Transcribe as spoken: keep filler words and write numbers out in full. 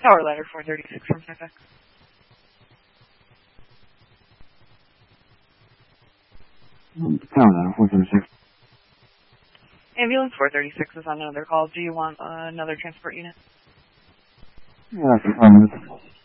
Tower ladder four thirty-six from Fairfax. Tower ladder four thirty-six. Ambulance four thirty-six is on another call. Do you want uh, another transport unit? Yeah, that's fine.